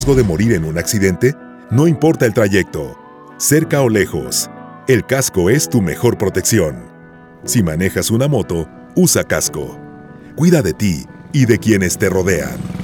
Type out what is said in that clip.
riesgo de morir en un accidente? No importa el trayecto, cerca o lejos, el casco es tu mejor protección. Si manejas una moto, usa casco. Cuida de ti y de quienes te rodean.